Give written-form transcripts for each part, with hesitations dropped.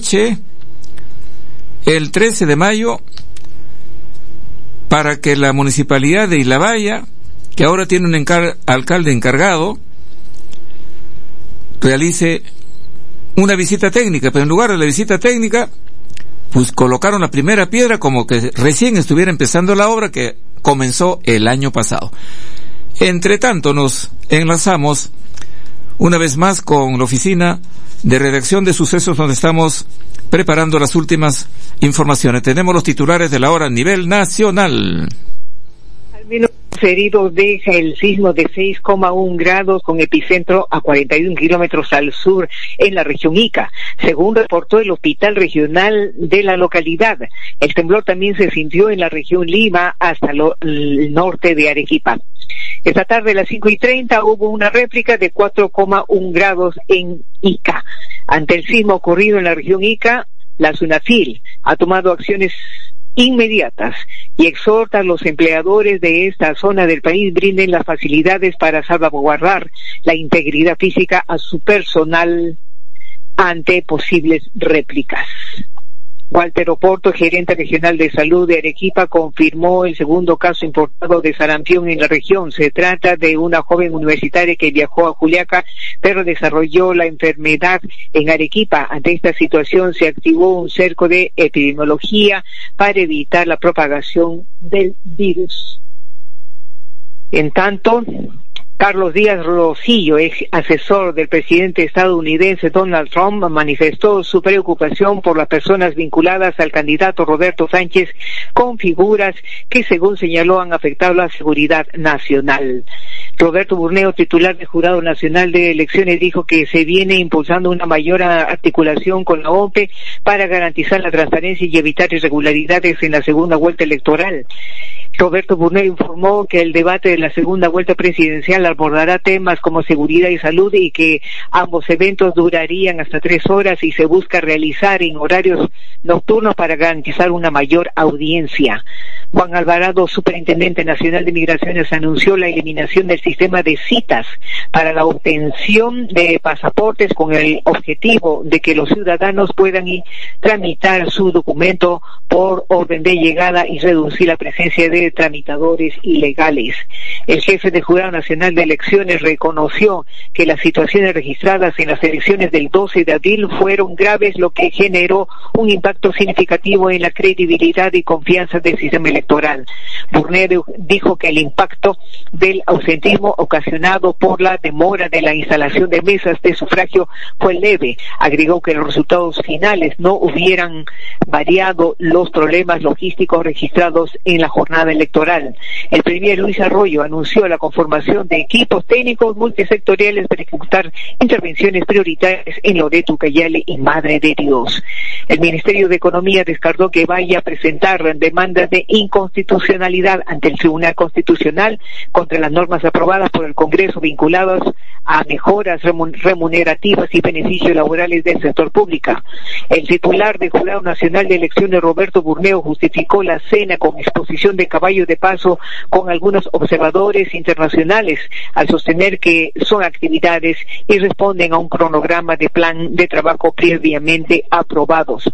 feche el 13 de mayo para que la municipalidad de Ilabaya, que ahora tiene un alcalde encargado, realice una visita técnica, pero en lugar de la visita técnica, pues colocaron la primera piedra como que recién estuviera empezando la obra que comenzó el año pasado. Entre tanto, nos enlazamos una vez más con la oficina de redacción de Sucesos, donde estamos preparando las últimas informaciones. Tenemos los titulares de la hora a nivel nacional. Al menos heridos deja el sismo de 6,1 grados con epicentro a 41 kilómetros al sur en la región Ica, según reportó el hospital regional de la localidad. El temblor también se sintió en la región Lima hasta el norte de Arequipa. Esta tarde a las 5:30 hubo una réplica de 4,1 grados en Ica. Ante el sismo ocurrido en la región Ica, la SUNAFIL ha tomado acciones inmediatas y exhorta a los empleadores de esta zona del país brinden las facilidades para salvaguardar la integridad física a su personal ante posibles réplicas. Walter Oporto, gerente regional de salud de Arequipa, confirmó el segundo caso importado de sarampión en la región. Se trata de una joven universitaria que viajó a Juliaca, pero desarrolló la enfermedad en Arequipa. Ante esta situación se activó un cerco de epidemiología para evitar la propagación del virus. En tanto, Carlos Díaz Rosillo, ex asesor del presidente estadounidense Donald Trump, manifestó su preocupación por las personas vinculadas al candidato Roberto Sánchez con figuras que, según señaló, han afectado la seguridad nacional. Roberto Burneo, titular del Jurado Nacional de Elecciones, dijo que se viene impulsando una mayor articulación con la OMPE para garantizar la transparencia y evitar irregularidades en la segunda vuelta electoral. Roberto Burneo informó que el debate de la segunda vuelta presidencial abordará temas como seguridad y salud y que ambos eventos durarían hasta 3 horas y se busca realizar en horarios nocturnos para garantizar una mayor audiencia. Juan Alvarado, superintendente nacional de migraciones, anunció la eliminación del sistema de citas para la obtención de pasaportes con el objetivo de que los ciudadanos puedan tramitar su documento por orden de llegada y reducir la presencia de tramitadores ilegales. El jefe del Jurado Nacional de Elecciones reconoció que las situaciones registradas en las elecciones del 12 de abril fueron graves, lo que generó un impacto significativo en la credibilidad y confianza del sistema electoral. Burneo dijo que el impacto del ausentismo ocasionado por la demora de la instalación de mesas de sufragio fue leve. Agregó que los resultados finales no hubieran variado los problemas logísticos registrados en la jornada electoral. El premier Luis Arroyo anunció la conformación de equipos técnicos multisectoriales para ejecutar intervenciones prioritarias en Loreto, Ucayali y Madre de Dios. El Ministerio de Economía descartó que vaya a presentar demandas de inconstitucionalidad ante el Tribunal Constitucional contra las normas aprobadas por el Congreso vinculadas a mejoras remunerativas y beneficios laborales del sector público. El titular del Jurado Nacional de Elecciones, Roberto Burneo, justificó la cena con exposición de caballos de paso con algunos observadores internacionales al sostener que son actividades y responden a un cronograma de plan de trabajo previamente aprobados.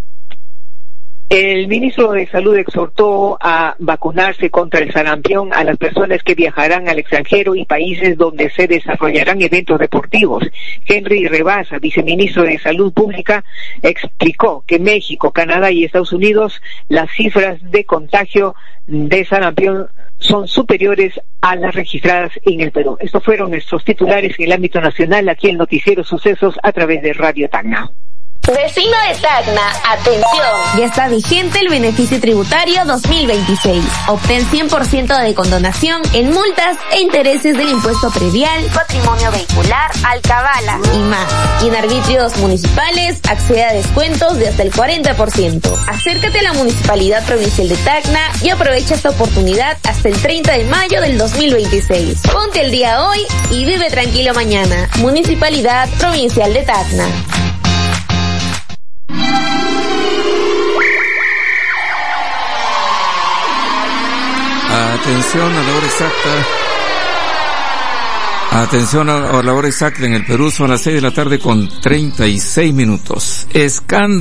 El ministro de Salud exhortó a vacunarse contra el sarampión a las personas que viajarán al extranjero y países donde se desarrollarán eventos deportivos. Henry Rebasa, viceministro de Salud Pública, explicó que México, Canadá y Estados Unidos, las cifras de contagio de sarampión son superiores a las registradas en el Perú. Estos fueron nuestros titulares en el ámbito nacional, aquí en Noticiero Sucesos a través de Radio Tacna. Vecino de Tacna, atención, ya está vigente el beneficio tributario 2026. Obtén 100% de condonación en multas e intereses del impuesto predial, patrimonio vehicular, alcabala y más. Y en arbitrios municipales accede a descuentos de hasta el 40%. Acércate a la Municipalidad Provincial de Tacna y aprovecha esta oportunidad hasta el 30 de mayo del 2026. Ponte el día hoy y vive tranquilo mañana. Municipalidad Provincial de Tacna. Atención a la hora exacta. Atención a la hora exacta en el Perú, son las 6 de la tarde con 36 minutos. Escándalo.